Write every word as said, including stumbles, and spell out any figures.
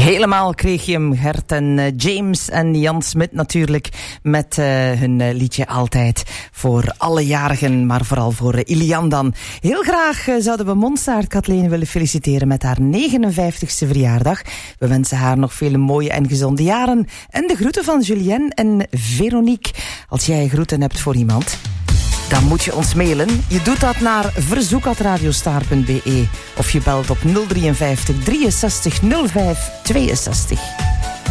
Helemaal kreeg je hem, Gert en uh, James en Jan Smit natuurlijk met uh, hun uh, liedje Altijd voor alle jarigen, maar vooral voor uh, Ilian dan. Heel graag uh, zouden we Monstaert Kathleen willen feliciteren met haar negenenvijftigste verjaardag. We wensen haar nog vele mooie en gezonde jaren en de groeten van Julien en Veronique. Als jij groeten hebt voor iemand, dan moet je ons mailen. Je doet dat naar verzoek at radiostar punt be of je belt op nul vijf drie, drieënzestig nul vijf tweeënzestig.